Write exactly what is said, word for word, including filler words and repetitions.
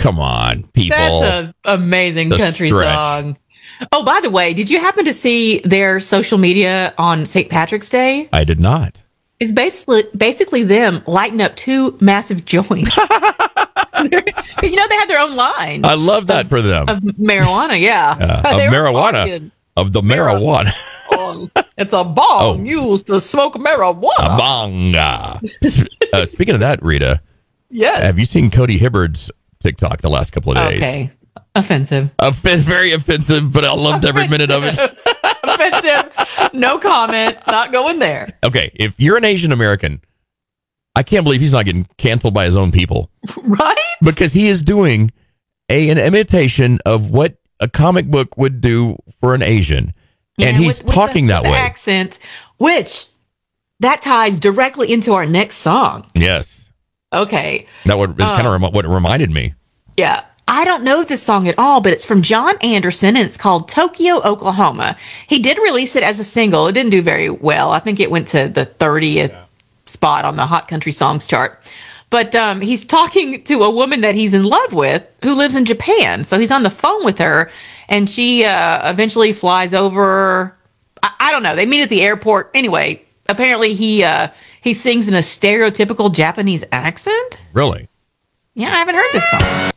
come on, people. That's an amazing The country stretch. song. Oh, by the way, did you happen to see their social media on Saint Patrick's Day? I did not. It's basically basically them lighting up two massive joints. Because you know they have their own line I love that for them. of marijuana. Yeah, Uh, of They were marijuana. arguing, Of the marijuana. "Oh, it's a bong Oh. used to smoke marijuana. A bonga. uh, speaking of that, Rita, Yes. have you seen Cody Hibbard's TikTok the last couple of days? Okay. Offensive. Off- it's very offensive, but I loved every minute of it. Offensive. No comment. Not going there. Okay, if you're an Asian American, I can't believe he's not getting canceled by his own people Right? because he is doing a an imitation of what a comic book would do for an Asian, and Yeah, he's with- with talking the, that with the way. accent, which that ties directly into our next song. Yes, Okay. that would is kind Uh. of rem- what it reminded me. Yeah. I don't know this song at all, but it's from John Anderson and it's called Tokyo, Oklahoma. He did release it as a single. It didn't do very well. I think it went to the thirtieth spot on the Hot Country Songs chart. But um, he's talking to a woman that he's in love with who lives in Japan. So he's on the phone with her and she uh, eventually flies over. I, I don't know. They meet at the airport. Anyway, apparently he uh, he sings in a stereotypical Japanese accent. Really, Yeah, I haven't heard this song.